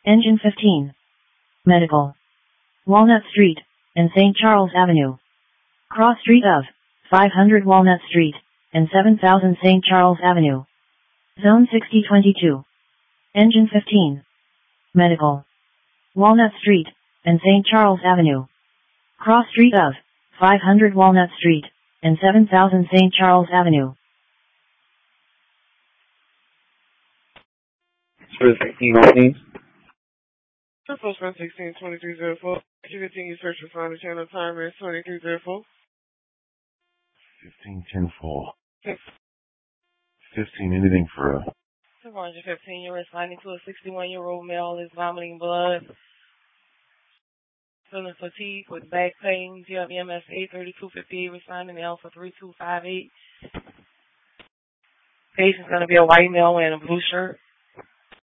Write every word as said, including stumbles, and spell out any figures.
Engine fifteen. Medical. Walnut Street, and Saint Charles Avenue. Cross street of five hundred Walnut Street, and seven thousand Saint Charles Avenue. Zone sixty twenty-two. Engine fifteen. Medical. Walnut Street, and Saint Charles Avenue. Cross street of five hundred Walnut Street, and seven thousand Saint Charles Avenue. sixteen, please. First one sixteen twenty-three oh four. You continue search for find the channel timer is twenty-three oh four. fifteen ten four. fifteen, anything for a... two fifteen, you're responding to a sixty-one-year-old male is vomiting blood, feeling fatigue with back pain. You have M S eight thirty-two fifty-eight responding to Alpha three two five eight. Patient's going to be a white male wearing a blue shirt.